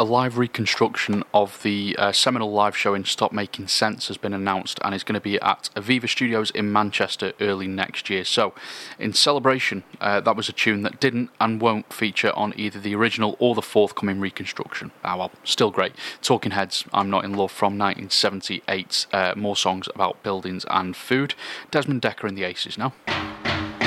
a live reconstruction of the seminal live show in Stop Making Sense has been announced and is going to be at Aviva Studios in Manchester early next year. So, in celebration, that was a tune that didn't and won't feature on either the original or the forthcoming reconstruction. Ah, well, still great. Talking Heads, I'm Not in Love from 1978. More songs about buildings and food. Desmond Dekker and the Aces now.